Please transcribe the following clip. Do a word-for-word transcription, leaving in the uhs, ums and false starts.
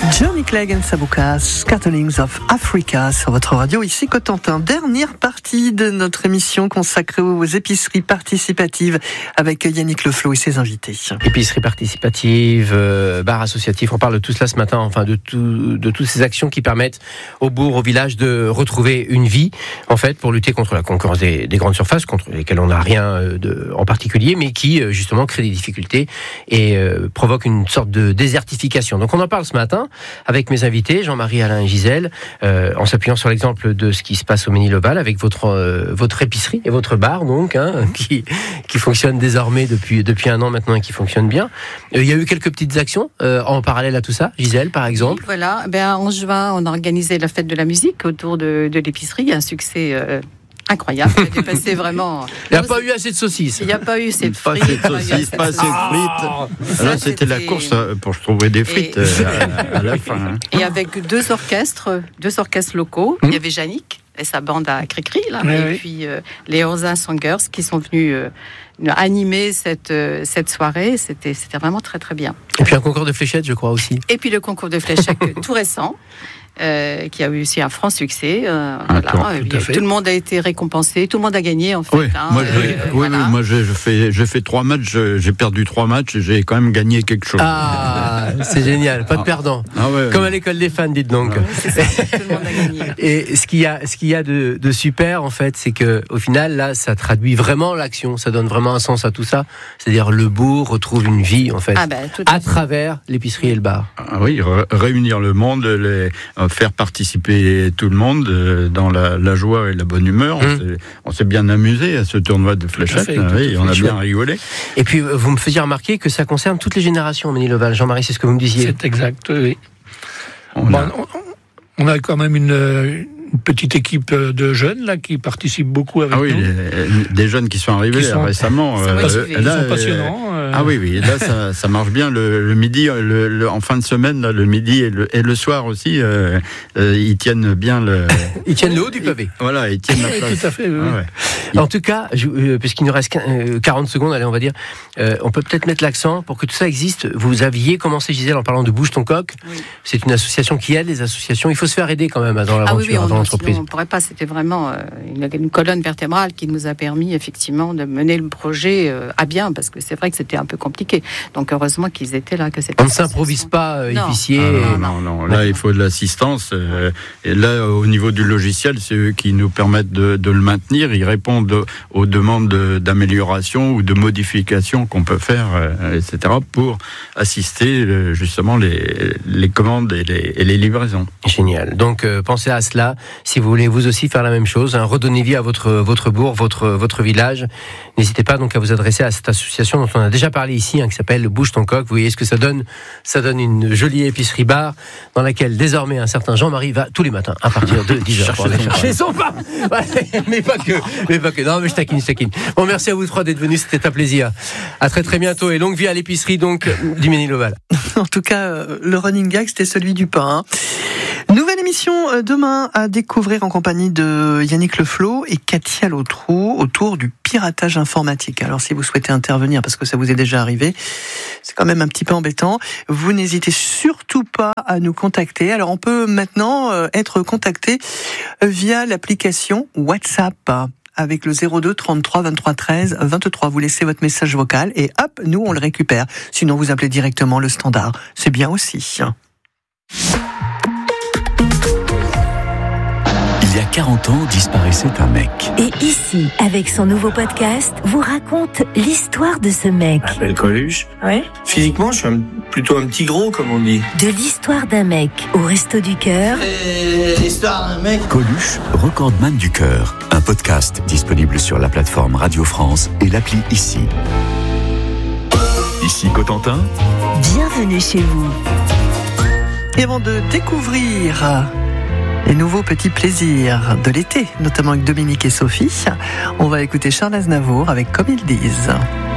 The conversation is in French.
Johnny Clegg and Sabuka, Scatterings of Africa sur votre radio, ici Cotentin. Dernière partie de notre émission consacrée aux épiceries participatives avec Yannick Leflo et ses invités. Épicerie participative, euh, bar associatif, on parle de tout cela ce matin, enfin de, tout, de toutes ces actions qui permettent au bourg, au village de retrouver une vie, en fait, pour lutter contre la concurrence des, des grandes surfaces, contre lesquelles on n'a rien de, en particulier, mais qui justement créent des difficultés et euh, provoquent une sorte de désertification. Donc on en parle ce matin avec mes invités, Jean-Marie, Alain et Gisèle, euh, en s'appuyant sur l'exemple de ce qui se passe au Ménil-Oval avec votre, euh, votre épicerie et votre bar, donc, hein, qui, qui fonctionne désormais depuis, depuis un an maintenant et qui fonctionne bien. Euh, il y a eu quelques petites actions euh, en parallèle à tout ça. Gisèle, par exemple. Oui, voilà, ben, en juin, on a organisé la fête de la musique autour de, de l'épicerie, un succès euh, incroyable, il a dépassé vraiment... Il n'y a pas eu assez de saucisses. Il n'y a pas eu assez de frites. Pas assez de saucisses, pas assez de frites. Là, c'était la course pour trouver des frites et... à, à la fin. Hein. Et avec deux orchestres, deux orchestres locaux. Mmh. Il y avait Yannick et sa bande à Cricri, là, oui, et oui. puis euh, les Orzin Songers qui sont venus euh, animer cette, euh, cette soirée. C'était, c'était vraiment très très bien. Et puis un concours de fléchettes, je crois aussi. Et puis le concours de fléchettes tout récent. Euh, qui a eu aussi un franc succès. Euh, ah, voilà. tout, tout le monde a été récompensé, tout le monde a gagné en fait. Oui, hein, moi, euh, j'ai, euh, oui, voilà. oui, moi j'ai, j'ai, fait, j'ai fait trois matchs, j'ai perdu trois matchs et j'ai quand même gagné quelque chose. Ah, c'est génial, pas de perdant. Ah, ouais, Comme ouais. à l'école des fans, dites donc. Ouais, c'est ça, tout le monde a gagné. Et ce qu'il y a, ce qu'il y a de, de super en fait, c'est que au final là, ça traduit vraiment l'action, ça donne vraiment un sens à tout ça. C'est-à-dire le bourg retrouve une vie en fait, ah ben, à, à travers l'épicerie et le bar. Ah oui, ré- réunir le monde, les, euh, faire participer tout le monde euh, dans la, la joie et la bonne humeur. Mmh. On, s'est, on s'est bien amusé à ce tournoi de fléchettes, fait, hein, oui, on a bien rigolé. Et puis vous me faisiez remarquer que ça concerne toutes les générations au Ménil-Oval. Jean-Marie, c'est ce que vous me disiez. C'est exact, oui. On, bon, a... on, on a quand même une, une petite équipe de jeunes là qui participent beaucoup avec ah oui, nous. Les, des jeunes qui sont arrivés qui sont, euh, récemment. Euh, ils là, sont passionnants. Euh... Ah oui, oui, là ça, ça marche bien le, le midi, le, le, en fin de semaine, là, le midi et le, et le soir aussi, euh, euh, ils tiennent bien le. Ils tiennent le haut du pavé. Ils, voilà, ils tiennent la place. Tout à fait. Oui. Ah ouais. En tout cas, je, euh, puisqu'il nous reste quarante secondes, allez, on va dire, euh, on peut peut-être mettre l'accent pour que tout ça existe. Vous aviez commencé, Gisèle, en parlant de Bouge ton coq. Oui. C'est une association qui aide les associations. Il faut se faire aider quand même dans l'aventure, ah oui, oui, on, dans l'entreprise. On ne pourrait pas. C'était vraiment euh, une, une colonne vertébrale qui nous a permis effectivement de mener le projet euh, à bien, parce que c'est vrai que c'était un peu compliqué. Donc heureusement qu'ils étaient là, que c'était. On ne s'improvise pas euh, épicier. Ah, non, non, non. Là, il faut de l'assistance. Euh, et là, au niveau du logiciel, c'est eux qui nous permettent de, de le maintenir. Ils répondent aux demandes de, d'amélioration ou de modification qu'on peut faire, euh, et cetera, pour assister euh, justement les, les commandes et les, et les livraisons. Génial. Donc euh, pensez à cela. Si vous voulez vous aussi faire la même chose, hein, redonner vie à votre votre bourg, votre votre village, n'hésitez pas donc à vous adresser à cette association dont on a déjà parlé ici, hein, qui s'appelle Bouge ton coq. Vous voyez ce que ça donne. Ça donne une jolie épicerie bar dans laquelle désormais un certain Jean-Marie va tous les matins à partir de dix heures pour aller chercher son pain. Mais pas que, mais pas que. Non, mais je taquine, je taquine. Bon, merci à vous trois d'être venus, c'était un plaisir. À très très bientôt et longue vie à l'épicerie donc du Ménil-Oval. En tout cas, le running gag c'était celui du pain. Hein. Nouvelle émission demain à découvrir en compagnie de Yannick Leflo et Katia Lautrou autour du piratage informatique. Alors si vous souhaitez intervenir, parce que ça vous est déjà arrivé, c'est quand même un petit peu embêtant, vous n'hésitez surtout pas à nous contacter. Alors on peut maintenant être contacté via l'application WhatsApp avec le zéro deux trente-trois vingt-trois treize vingt-trois. Vous laissez votre message vocal et hop, nous on le récupère. Sinon vous appelez directement le standard. C'est bien aussi. Il y a quarante ans, disparaissait un mec. Et ici, avec son nouveau podcast, vous raconte l'histoire de ce mec. Je m'appelle Coluche. Ouais. Physiquement, je suis un, plutôt un petit gros, comme on dit. De l'histoire d'un mec au Resto du Cœur. Et l'histoire d'un mec. Coluche, recordman du cœur. Un podcast disponible sur la plateforme Radio France et l'appli Ici. Ici Cotentin. Bienvenue chez vous. Et avant de découvrir les nouveaux petits plaisirs de l'été, notamment avec Dominique et Sophie, on va écouter Charles Aznavour avec Comme ils disent.